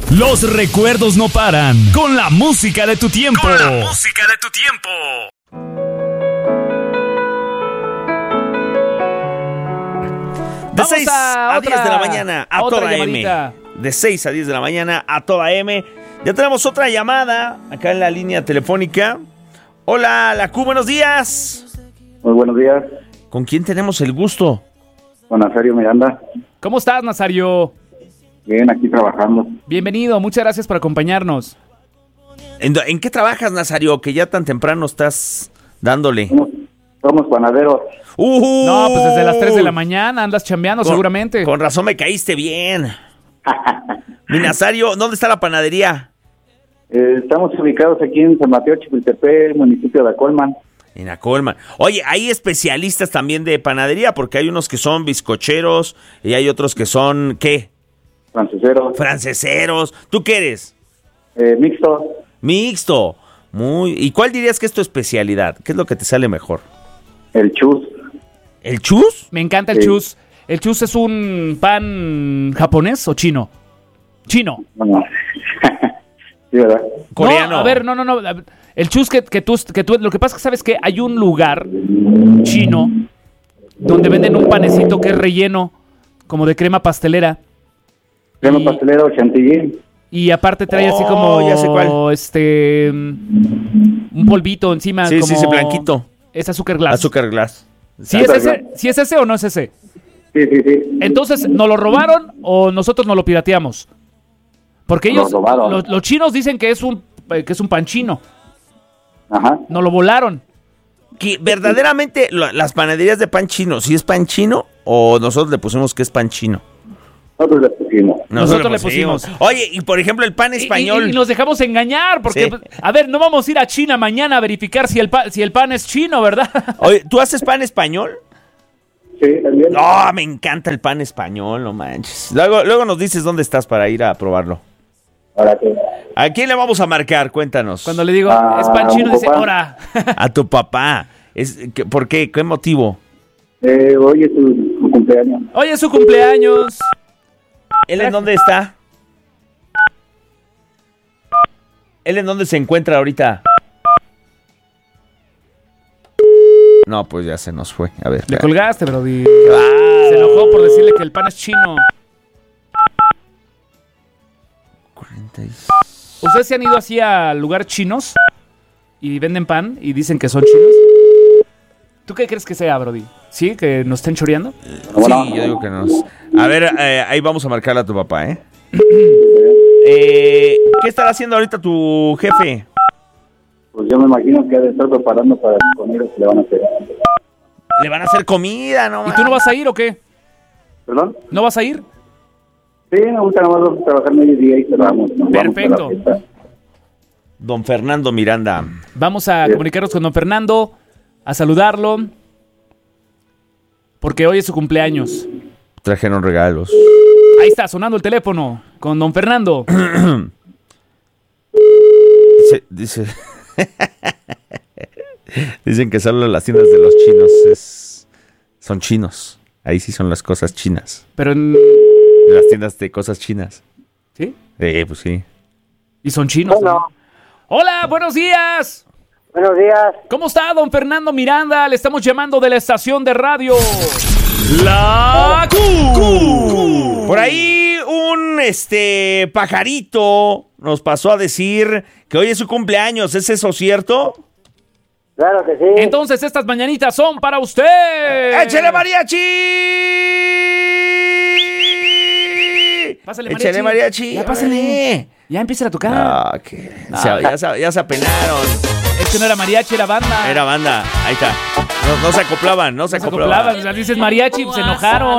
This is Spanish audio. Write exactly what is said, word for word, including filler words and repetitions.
Los recuerdos no paran. Con la música de tu tiempo. Con la música de tu tiempo. De seis a diez de la mañana a toda M. De seis a diez de la mañana a toda M. Ya tenemos otra llamada acá en la línea telefónica. Hola, la Q, buenos días. Muy buenos días. ¿Con quién tenemos el gusto? Con Nazario Miranda. ¿Cómo estás, Nazario? Bien, aquí trabajando. Bienvenido, muchas gracias por acompañarnos. ¿En, en qué trabajas, Nazario, que ya tan temprano estás dándole? Somos, somos panaderos. Uh, no, pues desde las tres de la mañana andas chambeando con, seguramente. Con razón me caíste bien. Mi Nazario, ¿dónde está la panadería? Eh, estamos ubicados aquí en San Mateo, Chipiltepec, municipio de Acolman. En Acolman. Oye, hay especialistas también de panadería, porque hay unos que son bizcocheros y hay otros que son, ¿qué? Franceseros. Franceseros. ¿Tú qué eres? Eh, mixto. Mixto. Muy. ¿Y cuál dirías que es tu especialidad? ¿Qué es lo que te sale mejor? El chus. ¿El chus? Me encanta el sí. chus. ¿El chus es un pan japonés o chino? Chino. Bueno. Sí, ¿verdad? Coreano. No, a ver, no, no, no. El chus que, que, tú, que tú... Lo que pasa es que sabes que hay un lugar chino donde venden un panecito que es relleno como de crema pastelera. Crema y, pastelera o chantilly. Y aparte trae oh, así como... ya sé cuál. Este... Un polvito encima. Sí, como, sí, ese blanquito. Es azúcar glass. Azúcar glass. ¿Sí es ese? ¿Sí es ese o no es ese? Sí, sí, sí. Entonces, ¿nos lo robaron o nosotros nos lo pirateamos? Porque ellos, robaron. los, los chinos dicen que es un que es un pan chino. Ajá. Nos lo volaron. Que verdaderamente lo, las panaderías de pan chino, ¿sí es pan chino o nosotros le pusimos que es pan chino? Nosotros le pusimos. Nosotros le pusimos. Oye, y por ejemplo el pan español. Y, y, y nos dejamos engañar porque, sí. A ver, no vamos a ir a China mañana a verificar si el, pa, si el pan es chino, ¿verdad? Oye, ¿tú haces pan español? Sí, también. No, me encanta el pan español, no manches. Luego, luego nos dices dónde estás para ir a probarlo. Ahora sí. ¿A quién le vamos a marcar? Cuéntanos. Cuando le digo, Ah, es pan chino, dice, papá. ¡hora! A tu papá. Es, ¿por qué? ¿Qué motivo? Eh, hoy es su, su cumpleaños. Hoy es su cumpleaños. ¿Él en dónde está? ¿Él en dónde se encuentra ahorita? No, pues ya se nos fue. A ver. Le colgaste, Brody. Ah, Se enojó por decirle que el pan es chino. cuarenta y seis. ¿Ustedes se han ido así a lugares chinos y venden pan y dicen que son chinos? ¿Tú qué crees que sea, Brody? ¿Sí? ¿Que nos estén choreando? Sí, yo digo que nos... A ver, eh, ahí vamos a marcarle a tu papá, ¿eh? eh ¿Qué estará haciendo ahorita tu jefe? Pues yo me imagino que ha de estar preparando para las comidas que le van a hacer. Le van a hacer comida, ¿no? ¿Y tú no vas a ir o qué? ¿Perdón? ¿No vas a ir? Sí, me gusta nada más trabajar medio día y cerramos. Nos Perfecto. vamos a la fiesta. Don Fernando Miranda. Vamos a Sí. comunicarnos con don Fernando, a saludarlo, porque hoy es su cumpleaños. Trajeron regalos. Ahí está, sonando el teléfono con don Fernando. Dice... dice Dicen que solo las tiendas de los chinos es, son chinos. Ahí sí son las cosas chinas. Pero en... Las tiendas de cosas chinas. ¿Sí? Eh, pues sí. Y son chinos. Bueno. ¿No? Hola, buenos días. Buenos días. ¿Cómo está don Fernando Miranda? Le estamos llamando de la estación de radio La Q. Por ahí un este pajarito nos pasó a decir que hoy es su cumpleaños. ¿Es eso cierto? Claro que sí. Entonces estas mañanitas son para usted. ¡Échale mariachi! Pásale, ¡Échale mariachi! Ya pásale. Ya empieza a tocar. Ah, que... se- ya, se, ya se apenaron. Es que no era mariachi, era banda. Era banda. Ahí está. No, no se acoplaban, no se Se acoplaban. acoplaban. O sea, dices mariachi, pues se enojaron.